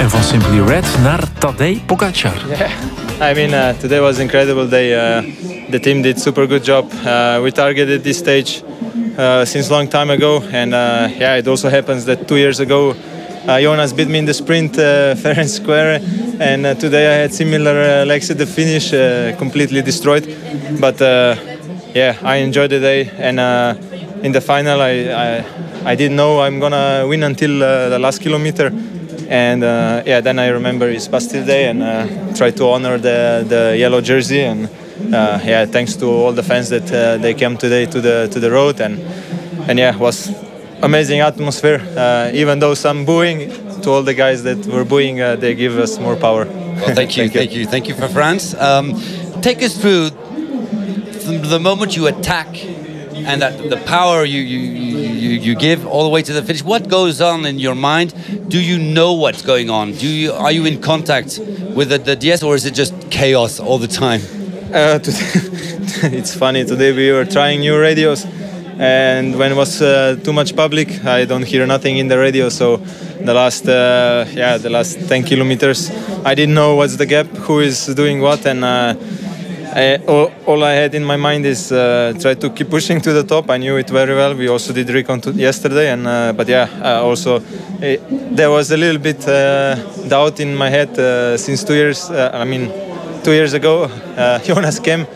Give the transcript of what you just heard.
En van Simply Red naar Tadej Pogacar. Yeah, I mean, today was an incredible day. The team did super good job. We targeted this stage since long time ago, and yeah, it also happens that 2 years ago Jonas beat me in the sprint fair and square, and today I had similar legs at the finish, completely destroyed. But yeah, I enjoyed the day, and in the final I didn't know I'm gonna win until the last kilometer. And yeah, then I remember it's Bastille Day, and try to honor the yellow jersey. And yeah, thanks to all the fans that they came today to the road, and yeah, it was amazing atmosphere. Even though some booing, to all the guys that were booing, they give us more power. Well, thank you for France. Take us through the moment you attack and that the power you give all the way to the finish. What goes on in your mind? Do you know what's going on? Are you in contact with the DS, or is it just chaos all the time? It's funny. Today we were trying new radios, and when it was too much public, I don't hear nothing in the radio. So the last 10 kilometers, I didn't know what's the gap, who is doing what, and all I had in my mind is try to keep pushing to the top. I knew it very well. We also did recon yesterday, and but yeah, also there was a little bit doubt in my head since 2 years. 2 years ago, Jonas came.